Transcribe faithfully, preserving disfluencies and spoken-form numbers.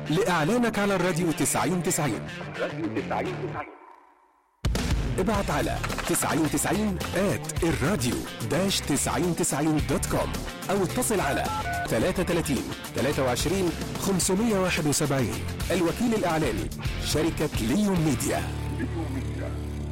لإعلانك على الراديو تسعين تسعين ابعت على تسعين تسعين آت الراديو داش تسعين تسعين دوت كوم أو اتصل على ثلاثة ثلاثين ثلاثة وعشرين خمسمية وواحد وسبعين. الوكيل الإعلاني شركة ليون ميديا.